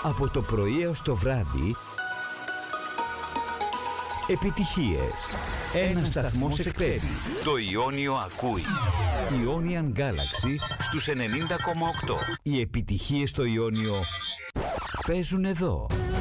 Από το πρωί έως το βράδυ, επιτυχίες. Ένας σταθμός εκπέμπει. Το Ιόνιο ακούει. Ionian Galaxy στους 90,8. Οι επιτυχίες στο Ιόνιο παίζουν εδώ.